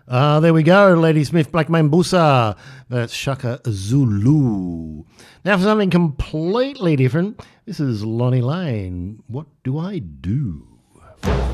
There we go, Ladysmith Black Mambusa. That's Shaka Zulu. Now for something completely different, this is Lonnie Lane. What do I do?